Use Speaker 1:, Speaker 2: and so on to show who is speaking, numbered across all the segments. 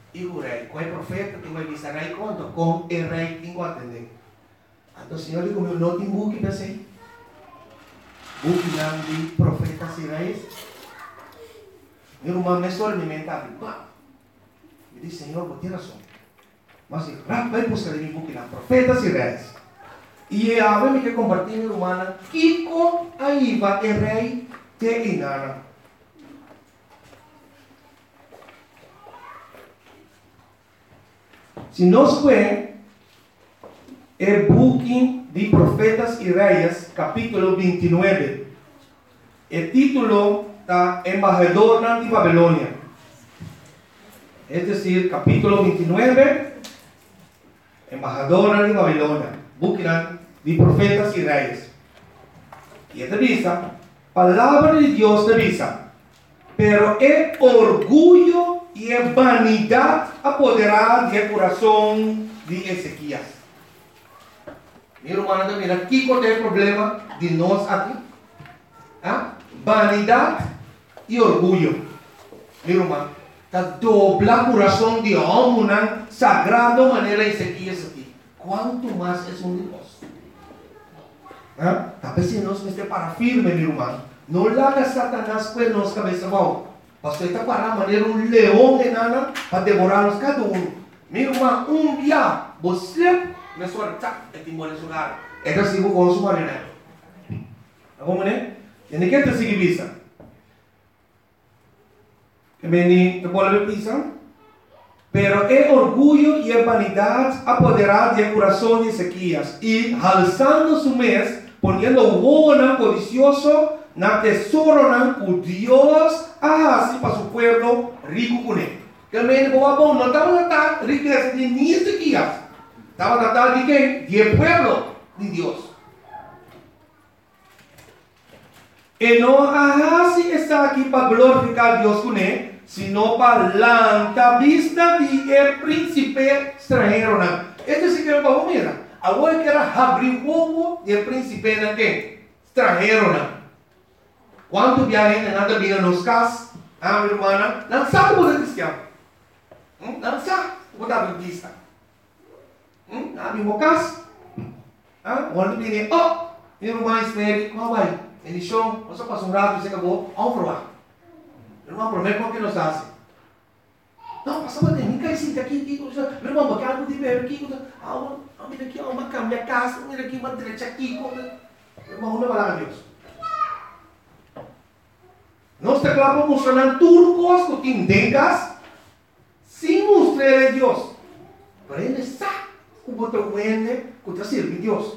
Speaker 1: E o rei, qual é o profeta que vai visitar rei conta? Com o rei tem que atender. Então o Senhor digo, não tem book para ser. Book não de profetas e reis. Meu irmão me só alimenta. Eu disse, Senhor, vou ter razão. Mas vai buscar em book não, profetas e reis. E a ver me que compartilhar, meu irmão, Kiko aí vai ter rei te inana. Se nós vemos o book de Profetas e Reis, capítulo 29, o título está Embajador de Babilônia. Es decir, capítulo 29, Embajador de Babilônia, book de Profetas e Reis. E esta visa, palavra de Deus te visa, pero é orgulho e é vanidade apoderar do coração de Ezequias. Meu irmão, mira, aqui qual é o problema de nós aqui? Vanidade e orgulho. Meu irmão, está dobla o coração de homem, sagrado maneira Ezequias aqui. Quanto mais é um de nós? Talvez se nós não esteja para firme, meu irmão, não larga Satanás com nós cabeça boa. Pastor está para a maneira leão enana para devorar-nos cada um. Meu irmão, dia, você me sorta e te mora em lugar. É que assim vou consumar, né? Como né? E nem que te siga visa. Que me te pode ver visa. Pero é orgulho e é vanidade apoderar do coração de Ezequias e alçando su mês, ponendo o ouro codicioso na tesouro o Deus assim para su pueblo rico com ele. Que me boa bom, não estava na riqueza de Ezequias, estava na tal de quem? De pueblo de Deus. E não assim está aqui para glorificar Deus com ele, sino para la vista de el príncipe extranjero. Este sí que me va a mirar. Agora que era abrir o ovo de el príncipe extranjero. Quanto viagem nada vira nos casas, minha irmã, não sabe o que é cristiano. Não sabe o que é adventista. Na minha casa, quando vem, minha irmã espere, qual vai? Ele chão, você passa rato, você acabou, vamos provar. Irmão, promete como que nós fazemos. Não, passava de mim, cai sim, aqui, meu irmão, porque algo de ver aqui, mira aqui, uma cama, minha casa, mira aqui, uma direita aqui, meu irmão, não vai lá, Deus. Nós te claro funcionando turcos, que tem dengas, sem mostrar a Deus. Para ele sabe o botão que te serve a Deus.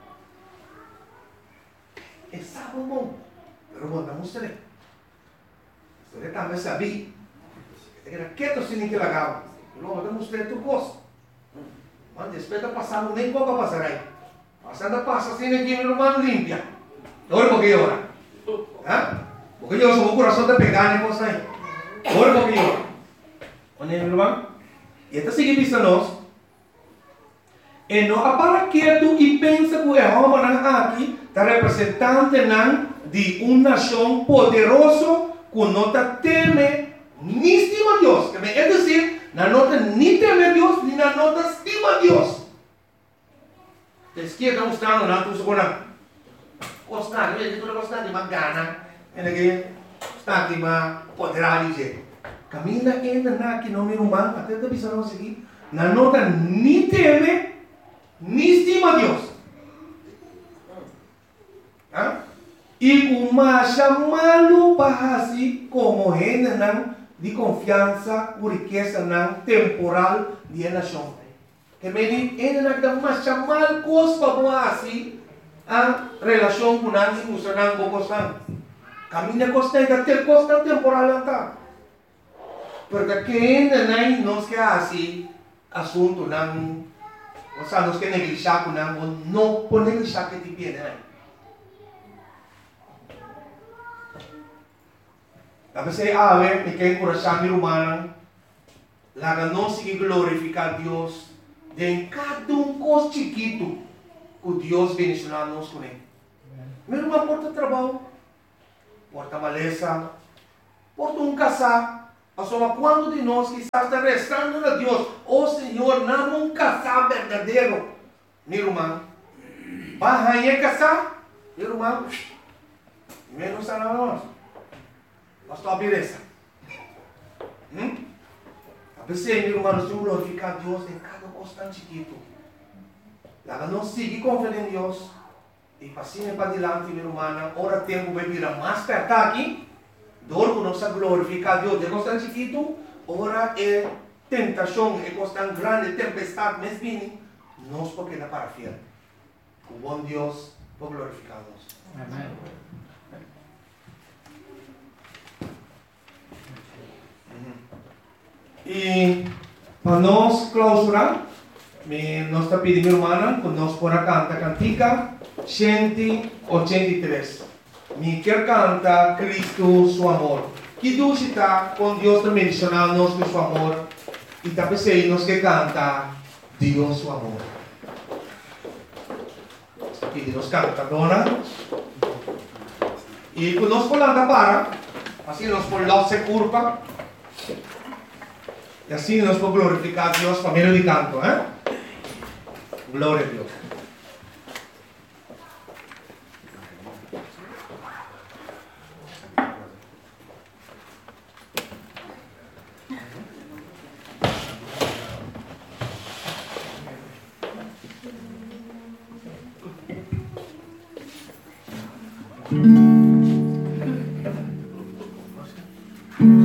Speaker 1: É sabe o bom, mas não mostra. Você também sabia. Era quieto sem que lagava. Não, eu mostrei tu gosto. Mas depois da passada, nem como passar aí. Passada passa sem que meu irmão limpia. Olha porque eu ora. Porque eu sou o coração de pegar nem você aí. Olha porque eu ora. Olha meu irmão. E até seguir vista nós. E não para quieto e pensa que é homem aqui, está representante de uma nação poderosa que não teme ni estima a Deus. É dizer, não nem teme a Deus, nem não estima a Deus. A esquerda está mostrando, não, tu segura. Gostar, tu não gostar de uma gana. Está aqui, uma poderá dizer. Caminha ainda aqui no meu irmão, até te avisando aqui, não nem teme, nem estima a Deus. E uma chamá-lo para assim como gente de confiança, ou riqueza temporal de nação. Que me diz, ele não dá chamar coisas para assim a relação com a funcionando com você. Caminha constante, ter coisa temporal não. Porque quem não quer assim assunto não, ou seja, não quer negligenciar com não pode negligenciar que te pede. Talvez a ver, me quer encorajar meu irmão, lá não se glorificar Deus, de cada coisa chiquito que Deus bendicionar nos com ele. Meu irmão porta trabalho, porta maleza, porta casar, Asoma, cuando de nós quizás está rezando a Dios, oh Señor, no nunca sabe verdadero. Mi irmão, vai a casar, mi irmão, menos a nós. Pastor, beleza. A pessoa, meu irmão, nós temos que glorificar a Deus em cada coisa chiquito. Lá não seguir confiando em Deus. E passinho para adiante, meu irmão, ora tempo vai virar mais perto aqui. Dor que nós glorificar a Deus de coisa chiquito. Ora é tentação, é coisa grande, tempestade, mas vem. Nós porque dá para fiel. O bom Deus vai glorificar a Deus.
Speaker 2: Amém.
Speaker 1: E para nós clausurar, nós está pedindo, irmã, que nós por cantar cantica 183. Me quer cantar Cristo, seu amor. Que Deus está com Deus está mencionando nós com seu amor. E está pensando nós que canta Deus, seu amor. E nós canta, dona. E quando nós falamos para, assim nós falamos se curva. E assim nós vamos glorificar a Deus por meio de canto, Glória a Deus.
Speaker 2: Amém.